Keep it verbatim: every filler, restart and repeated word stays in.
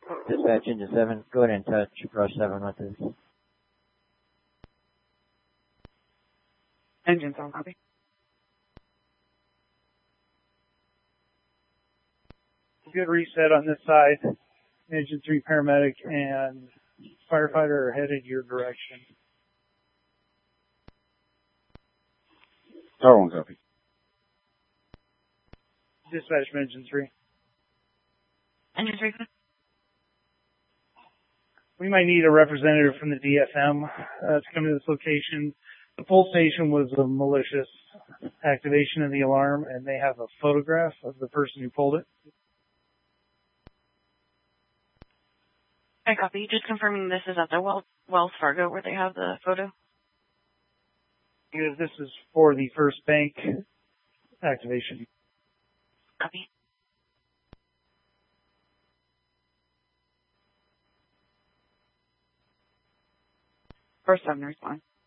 Dispatch engine seven, go ahead and touch brush seven with this. Engine seven, copy. Good reset on this side. Engine three paramedic and firefighter are headed your direction. Tower one, copy. Dispatch from engine three. Engine three. We might need a representative from the D F M uh, to come to this location. The pull station was a malicious activation of the alarm, and they have a photograph of the person who pulled it. I copy. Just confirming this is at the Wells, Wells Fargo where they have the photo. Because this is for the first bank activation. Copy. First seven, respond.